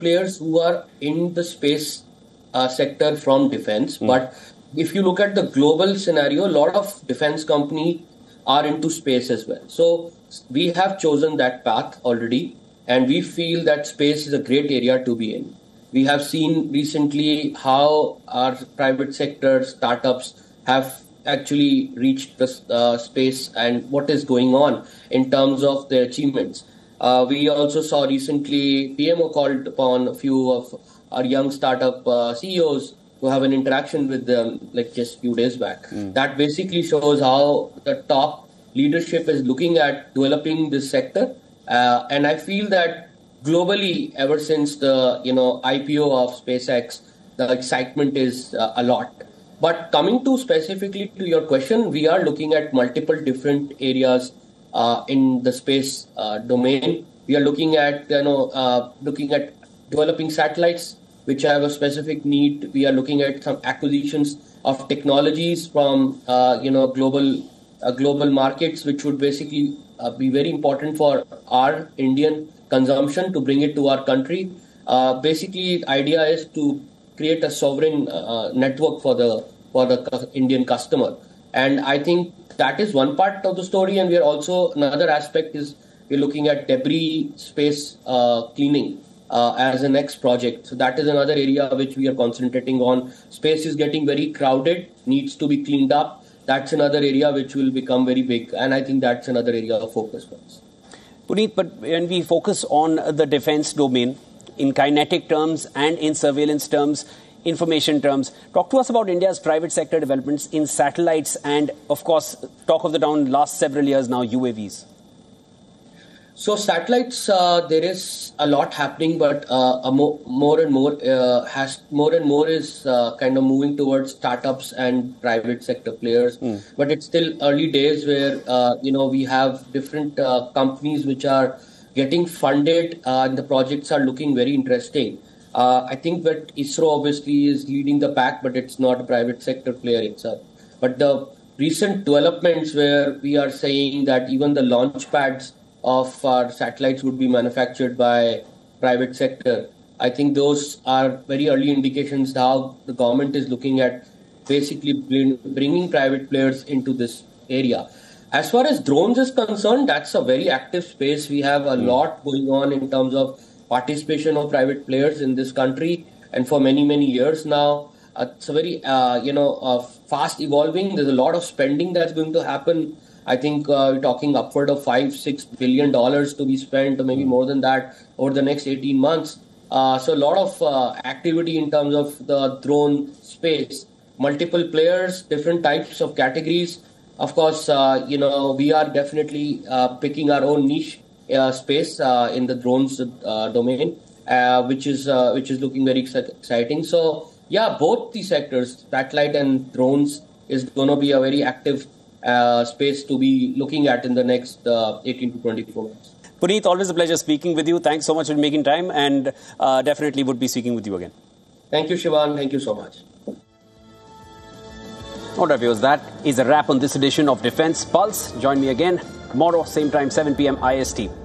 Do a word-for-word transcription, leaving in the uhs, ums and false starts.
players who are in the space uh, sector from defense. Mm. But if you look at the global scenario, a lot of defense companies are into space as well. So we have chosen that path already, and we feel that space is a great area to be in. We have seen recently how our private sector startups have actually reached the uh, space and what is going on in terms of their achievements. Uh, we also saw recently P M O called upon a few of our young startup uh, C E Os to have an interaction with them like just a few days back. Mm. That basically shows how the top leadership is looking at developing this sector. Uh, and I feel that globally, ever since the you know I P O of SpaceX, the excitement is uh, a lot. But coming to specifically to your question, we are looking at multiple different areas uh, in the space uh, domain. We are looking at you know uh, looking at developing satellites which have a specific need. We are looking at some acquisitions of technologies from uh, you know global uh, global markets, which would basically uh, be very important for our Indian consumption to bring it to our country. Uh, basically, the idea is to create a sovereign uh, network for the for the Indian customer, and I think that is one part of the story. And we are also another aspect is we're looking at debris space uh, cleaning uh, as a next project. So that is another area which we are concentrating on. Space is getting very crowded, needs to be cleaned up. That's another area which will become very big, and I think that's another area of focus for us. Puneet, but when we focus on the defense domain, in kinetic terms and in surveillance terms, information terms, talk to us about India's private sector developments in satellites and, of course, talk of the town last several years now, U A Vs. So satellites, uh, there is a lot happening, but uh, a mo- more and more uh, has more and more is uh, kind of moving towards startups and private sector players. Mm. But it's still early days where uh, you know we have different uh, companies which are getting funded, uh, and the projects are looking very interesting. Uh, I think that ISRO obviously is leading the pack, but it's not a private sector player itself. But the recent developments where we are saying that even the launch pads of our satellites would be manufactured by private sector, I think those are very early indications how the government is looking at basically bringing private players into this area. As far as drones is concerned, that's a very active space. We have a mm. lot going on in terms of participation of private players in this country, and for many, many years now. Uh, it's a very, uh, you know, uh, fast evolving. There's a lot of spending that's going to happen. I think uh, we're talking upward of five, six billion dollars to be spent, or maybe more than that, over the next eighteen months. Uh, so a lot of uh, activity in terms of the drone space, multiple players, different types of categories. Of course, uh, you know, we are definitely uh, picking our own niche uh, space uh, in the drones uh, domain, uh, which is uh, which is looking very exciting. So yeah, both the sectors, satellite and drones, is going to be a very active Uh, space to be looking at in the next uh, eighteen to twenty-four months. Puneet, always a pleasure speaking with you. Thanks so much for making time, and uh, definitely would be speaking with you again. Thank you, Shivan. Thank you so much. All right, viewers, that is a wrap on this edition of Defence Pulse. Join me again tomorrow, same time, seven p.m. I S T.